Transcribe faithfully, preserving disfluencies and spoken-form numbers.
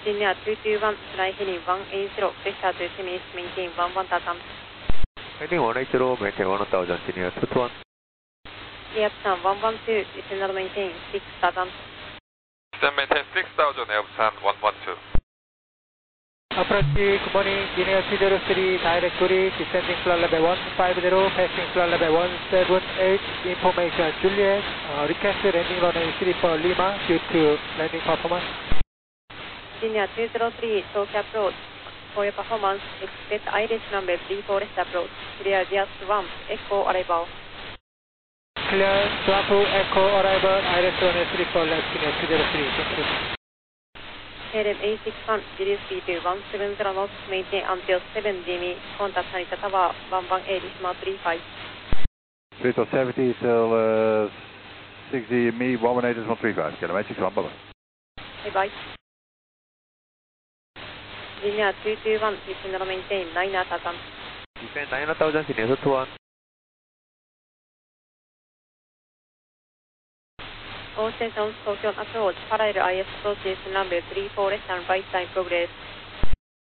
Virginia two two one, fly heading one eighty, pressure to two minutes, maintain one one thousand. Heading one eighty, maintain one thousand, Virginia two two one. Airplan one one two, descend maintain six thousand. Descend maintain six thousand, Airplan one one two. Approach, good morning, Virginia two zero three, direct to descending flight level one five zero, passing flight level one seven eight, information Juliet, uh, request landing runway three four Lima due to landing performance. Virginia two zero three, talk approach. For your performance, expect Irish number three four left approach. Clear just one, echo arrival. Clear, Bravo, echo arrival, Irish runway three four left, Virginia two zero three, thank you. K L M eight six one, reduce speed to one seven zero knots, maintain until seven D M E, contact Haneda Tower one one eight, decimal three five. three till seventy till uh, six D M E, one one eight decimal three five, K L M eight six one, bye bye. Bye bye. Virginia two two one, descend maintain nine thousand. Descend nine thousand, Virginia two two one. All stations, Tokyo approach, parallel I S approach, number three four left and right time progress.